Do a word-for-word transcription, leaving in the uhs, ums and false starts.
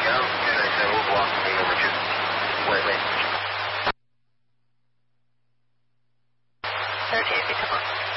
go. two nine seven will block me over two. Wait, wait. thirteen, come on.